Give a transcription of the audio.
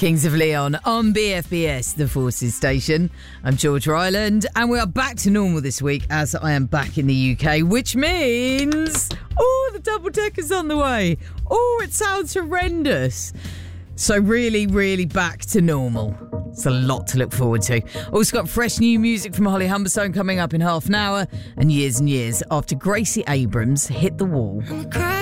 Kings of Leon on BFBS, the Forces station. I'm George Ryland, and we are back to normal this week as I am back in the UK, which means, the double-decker's on the way. It sounds horrendous. So really, really back to normal. It's a lot to look forward to. Also got fresh new music from Holly Humberstone coming up in half an hour, and years after Gracie Abrams hit the wall.